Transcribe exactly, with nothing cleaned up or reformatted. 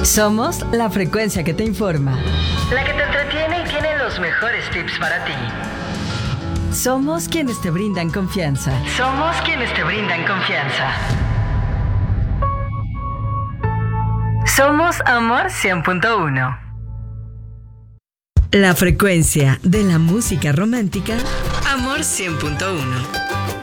Somos la frecuencia que te informa, la que te entretiene y tiene los mejores tips para ti. Somos quienes te brindan confianza. Somos quienes te brindan confianza. Somos Amor cien punto uno. La frecuencia de la música romántica. Amor cien punto uno.